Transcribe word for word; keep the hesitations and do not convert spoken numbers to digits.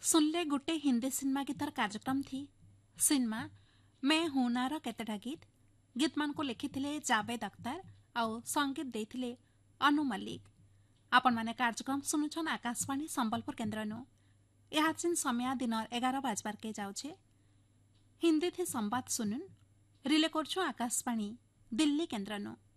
सुनले गोटे Hindi cinema guitar कार्यक्रम थी। सिनेमा मैं हूं नार केतेटा गीत गीत मान को लिखिथिले जावेद अख्तर आउ संगीत देथिले अनु मल्लिक। आपण माने कार्यक्रम सुनुछन आकाशवाणी संबलपुर केन्द्रनु। यहाँ चिन समय दिन एगार बाजबार के जाउछे। हिंदी थी संवाद सुनुन रिले करछु आकाशवाणी दिल्ली केन्द्रनु।